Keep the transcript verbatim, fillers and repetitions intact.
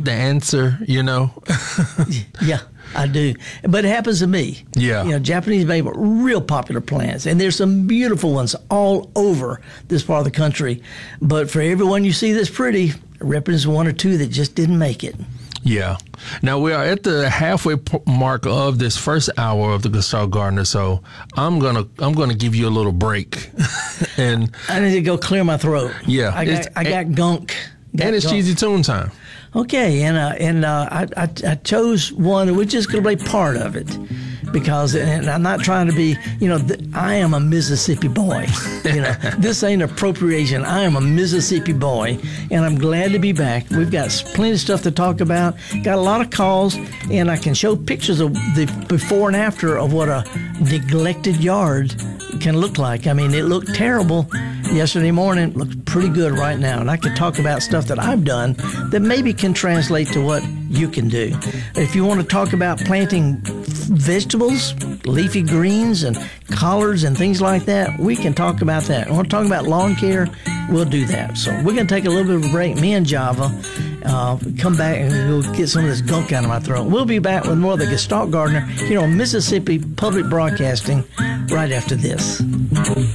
the answer, you know. Yeah, I do. But it happens to me. Yeah. You know, Japanese maple, real popular plants. And there's some beautiful ones all over this part of the country. But for everyone you see that's pretty, it represents one or two that just didn't make it. Yeah. Now we are at the halfway p- mark of this first hour of the Gestalt Gardener, so I'm gonna I'm gonna give you a little break, and I need to go clear my throat. Yeah, I got it's- I got gunk. Got and it's gunk. cheesy tune time. Okay, and uh, and uh, I, I I chose one which is going to be part of it, because and I'm not trying to be, you know, th- I am a Mississippi boy. You know, this ain't appropriation. I am a Mississippi boy, and I'm glad to be back. We've got plenty of stuff to talk about. Got a lot of calls, and I can show pictures of the before and after of what a neglected yard can look like. I mean, it looked terrible yesterday morning. It looks pretty good right now, and I could talk about stuff that I've done that maybe can translate to what you can do. If you want to talk about planting vegetables, leafy greens and collards and things like that, we can talk about that. I want to talk about lawn care, we'll do that. So we're going to take a little bit of a break. Me and Java uh, come back and we'll get some of this gunk out of my throat. We'll be back with more of the Gestalt Gardener here on Mississippi Public Broadcasting right after this.